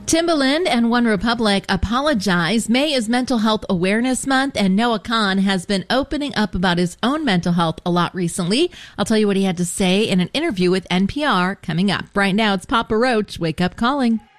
Timbaland and OneRepublic apologize. May is Mental Health Awareness Month, and Noah Kahan has been opening up about his own mental health a lot recently. I'll tell you what he had to say in an interview with NPR coming up. Right now, it's Papa Roach, Wake Up Calling.